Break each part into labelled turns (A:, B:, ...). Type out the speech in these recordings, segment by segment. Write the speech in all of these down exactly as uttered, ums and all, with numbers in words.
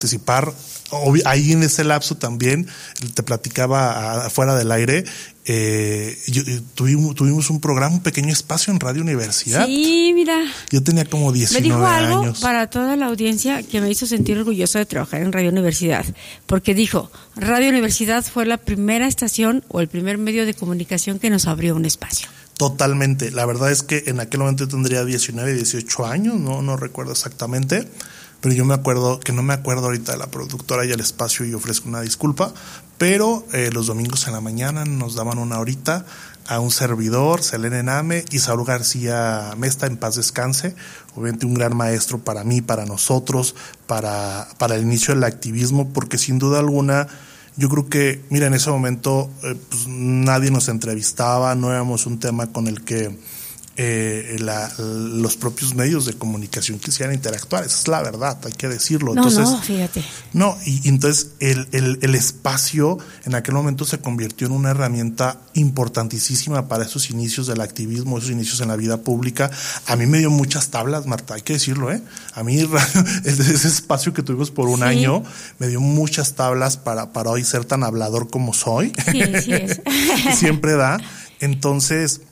A: participar. Ahí en ese lapso también, te platicaba afuera del aire, eh, yo, tuvimos, tuvimos un programa, un pequeño espacio en Radio Universidad.
B: Sí, mira.
A: Yo tenía como diecinueve
B: años. Me dijo algo
A: años.
B: Para toda la audiencia que me hizo sentir orgullosa de trabajar en Radio Universidad, porque dijo, Radio Universidad fue la primera estación o el primer medio de comunicación que nos abrió un espacio.
A: Totalmente. La verdad es que en aquel momento tendría diecinueve, dieciocho años, no, no recuerdo exactamente. Pero yo me acuerdo, que no me acuerdo ahorita de la productora y el espacio, y ofrezco una disculpa, pero eh, los domingos en la mañana nos daban una horita a un servidor, Selene Name y Saúl García Mesta, en paz descanse, obviamente un gran maestro para mí, para nosotros, para, para el inicio del activismo, porque sin duda alguna, yo creo que, mira, en ese momento eh, pues, nadie nos entrevistaba, no éramos un tema con el que Eh, la, los propios medios de comunicación quisieran interactuar, esa es la verdad, hay que decirlo.
B: No,
A: entonces,
B: no, fíjate.
A: No, y, y entonces el, el, el espacio en aquel momento se convirtió en una herramienta importantísima para esos inicios del activismo, esos inicios en la vida pública. A mí me dio muchas tablas, Marta, hay que decirlo, ¿eh? A mí ese espacio que tuvimos por un sí. año me dio muchas tablas para, para hoy ser tan hablador como soy.
B: Sí, sí es.
A: Siempre da. Entonces,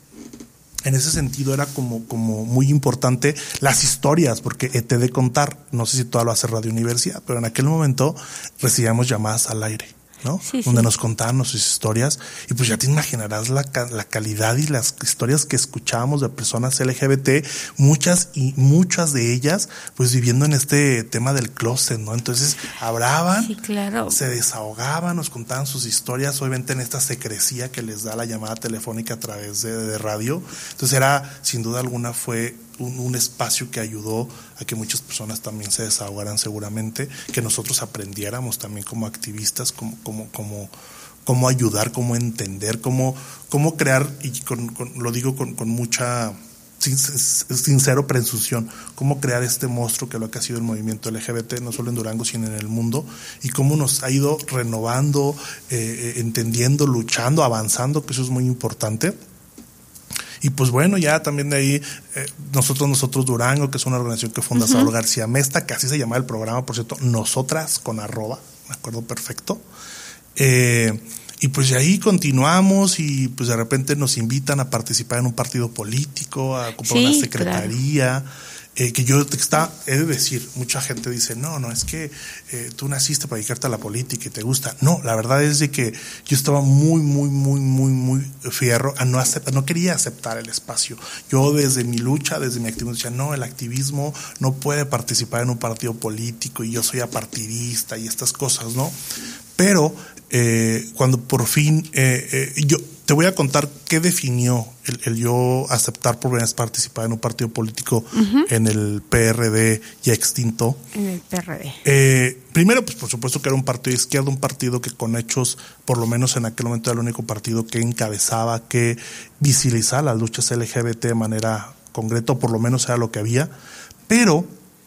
A: en ese sentido era como, como muy importante las historias, porque te he de contar, no sé si todavía lo hace Radio Universidad, pero en aquel momento recibíamos llamadas al aire, ¿no?
B: Sí,
A: donde
B: sí.
A: nos contaban sus historias, y pues ya te imaginarás la, la calidad y las historias que escuchábamos de personas L G B T, muchas y muchas de ellas pues viviendo en este tema del closet, ¿no? Entonces hablaban,
B: sí, claro.
A: se desahogaban, nos contaban sus historias, obviamente en esta secrecía que les da la llamada telefónica a través de, de radio. Entonces era, sin duda alguna, fue Un, un espacio que ayudó a que muchas personas también se desahogaran seguramente, que nosotros aprendiéramos también como activistas, como, como, como, cómo ayudar, cómo entender, cómo, cómo crear, y con, con, lo digo con, con mucha sin, sincero presunción, cómo crear este monstruo que lo que ha sido el movimiento L G B T, no solo en Durango, sino en el mundo, y cómo nos ha ido renovando, eh, entendiendo, luchando, avanzando, que eso es muy importante. Y pues bueno, ya también de ahí, eh, nosotros, nosotros Durango, que es una organización que funda uh-huh. Saúl García Mesta, que así se llamaba el programa, por cierto, nosotras con arroba, me acuerdo perfecto. Eh, y pues de ahí continuamos, y pues de repente nos invitan a participar en un partido político, a ocupar sí, una secretaría. Claro. Eh, que yo está, he de decir, mucha gente dice, no, no, es que eh, tú naciste para dedicarte a la política y te gusta. No, la verdad es de que yo estaba muy, muy, muy, muy, muy fierro a no aceptar, no quería aceptar el espacio. Yo desde mi lucha, desde mi activismo, decía, no, el activismo no puede participar en un partido político y yo soy apartidista y estas cosas, ¿no? Pero eh, cuando por fin, eh, eh, yo te voy a contar qué definió el, el yo aceptar por primera vez participar en un partido político uh-huh. en el P R D ya extinto.
B: En el P R D.
A: Eh, primero, pues por supuesto que era un partido de izquierda, un partido que con hechos, por lo menos en aquel momento era el único partido que encabezaba, que visibilizaba las luchas L G B T de manera concreta, o por lo menos era lo que había, pero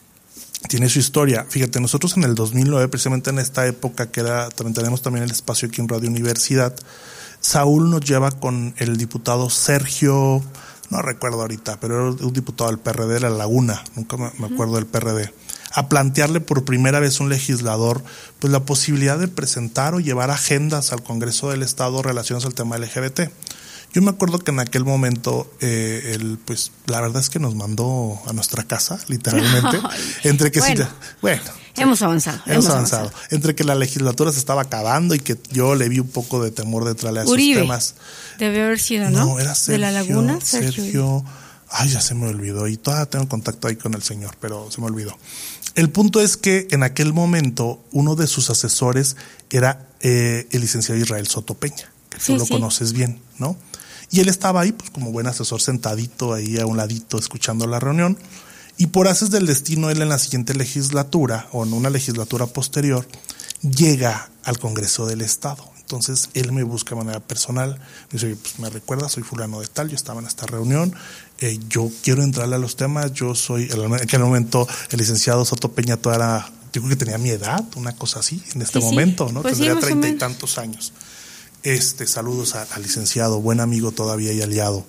A: tiene su historia. Fíjate, nosotros en el dos mil nueve, precisamente en esta época que era, también tenemos también el espacio aquí en Radio Universidad, Saúl nos lleva con el diputado Sergio, no recuerdo ahorita, pero era un diputado del P R D de La Laguna, nunca me, me acuerdo del P R D, a plantearle por primera vez a un legislador pues la posibilidad de presentar o llevar agendas al Congreso del Estado relacionadas al tema L G B T. Yo me acuerdo que en aquel momento, eh, él, pues, la verdad es que nos mandó a nuestra casa, literalmente. entre que
B: bueno,
A: sí, bueno,
B: hemos avanzado.
A: Hemos, hemos avanzado. avanzado. Entre que la legislatura se estaba acabando y que yo le vi un poco de temor de traerle a esos
B: Uribe,
A: temas.
B: Debe haber sido, ¿no?
A: No, era Sergio.
B: De La Laguna,
A: Sergio. Sergio. Ay, ya se me olvidó. Y todavía tengo contacto ahí con el señor, pero se me olvidó. El punto es que en aquel momento uno de sus asesores era eh, el licenciado Israel Soto Peña, que sí, tú lo sí. conoces bien, ¿no? Y él estaba ahí, pues como buen asesor, sentadito ahí a un ladito escuchando la reunión. Y por haces del destino, él en la siguiente legislatura, o en una legislatura posterior, llega al Congreso del Estado. Entonces él me busca de manera personal, me dice, pues me recuerda, soy fulano de tal, yo estaba en esta reunión, eh, yo quiero entrarle a los temas, yo soy, en aquel momento el licenciado Soto Peña todavía era, yo creo que tenía mi edad, una cosa así, en este sí, momento, ¿no?
B: Pues
A: tendría
B: sí,
A: treinta y tantos años. Este, saludos al licenciado, buen amigo todavía y aliado.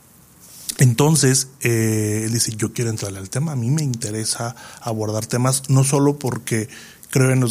A: Entonces, eh, él dice, yo quiero entrarle al tema, a mí me interesa abordar temas, no solo porque creo en los